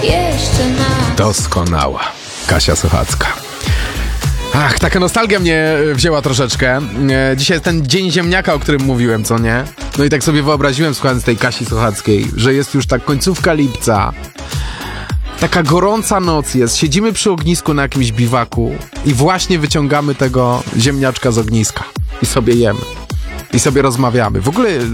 jeszcze nas. Doskonała Kasia Sochacka. Ach, taka nostalgia mnie wzięła troszeczkę. Dzisiaj jest ten dzień ziemniaka, o którym mówiłem, co nie? No i tak sobie wyobraziłem, słuchając tej Kasi Sochackiej, że jest już tak końcówka lipca. Taka gorąca noc jest, siedzimy przy ognisku na jakimś biwaku i właśnie wyciągamy tego ziemniaczka z ogniska i sobie jemy. I sobie rozmawiamy. W ogóle